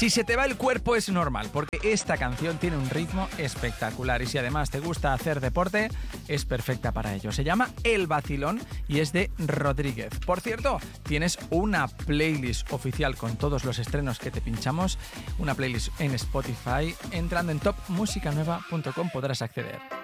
Si se te va el cuerpo es normal, porque esta canción tiene un ritmo espectacular y si además te gusta hacer deporte, es perfecta para ello. Se llama El Vacilón y es de Rodríguez. Por cierto, tienes una playlist oficial con todos los estrenos que te pinchamos, una playlist en Spotify. Entrando en topmusicanueva.com podrás acceder.